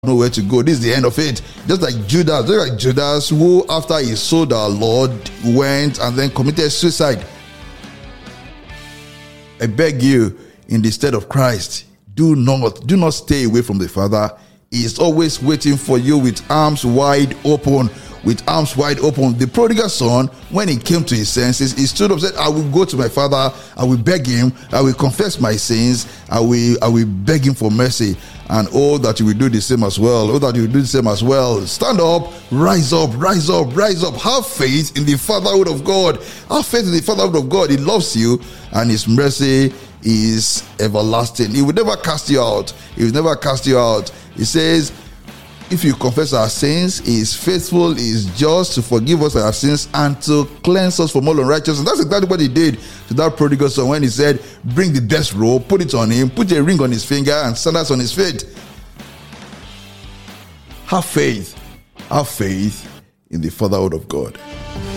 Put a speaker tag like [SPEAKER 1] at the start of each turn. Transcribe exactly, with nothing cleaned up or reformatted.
[SPEAKER 1] nowhere to go. This is the end of it. Just like Judas, just like Judas, who after he sold our Lord went and then committed suicide. I beg you, in the stead of Christ, do not, do not stay away from the Father. He is always waiting for you with arms wide open. With arms wide open. The prodigal son, when he came to his senses, he stood up and said, I will go to my father, I will beg him, I will confess my sins, I will I will beg him for mercy. And oh, that you will do the same as well. Oh, that you will do the same as well. Stand up, rise up, rise up, rise up. Have faith in the fatherhood of God. Have faith in the fatherhood of God. He loves you and his mercy is everlasting. He will never cast you out. He will never cast you out. He says, if you confess our sins, he is faithful, he is just to forgive us our sins and to cleanse us from all unrighteousness. That's exactly what he did to that prodigal son when he said, bring the best robe, put it on him, put a ring on his finger and sandals on his feet. Have faith. Have faith in the fatherhood of God.